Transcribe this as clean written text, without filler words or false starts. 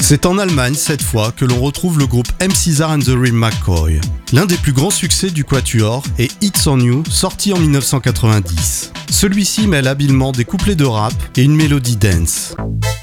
C'est en Allemagne cette fois que l'on retrouve le groupe M. Caesar and the Real McCoy. L'un des plus grands succès du quatuor est It's on You, sorti en 1990. Celui-ci mêle habilement des couplets de rap et une mélodie dance.